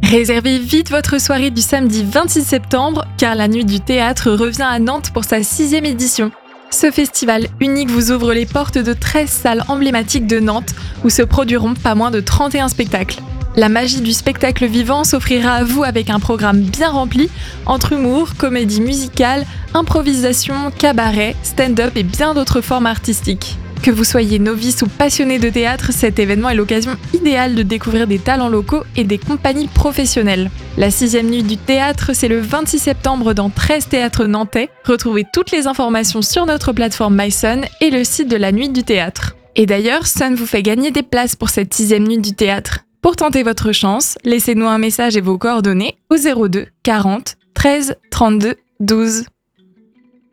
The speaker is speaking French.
Réservez vite votre soirée du samedi 26 septembre, car la Nuit du Théâtre revient à Nantes pour sa 6e édition. Ce festival unique vous ouvre les portes de 13 salles emblématiques de Nantes, où se produiront pas moins de 31 spectacles. La magie du spectacle vivant s'offrira à vous avec un programme bien rempli, entre humour, comédie musicale, improvisation, cabaret, stand-up et bien d'autres formes artistiques. Que vous soyez novice ou passionné de théâtre, cet événement est l'occasion idéale de découvrir des talents locaux et des compagnies professionnelles. La 6e Nuit du Théâtre, c'est le 26 septembre dans 13 théâtres nantais. Retrouvez toutes les informations sur notre plateforme MySun et le site de la Nuit du Théâtre. Et d'ailleurs, Sun vous fait gagner des places pour cette 6e Nuit du Théâtre. Pour tenter votre chance, laissez-nous un message et vos coordonnées au 02 40 13 32 12.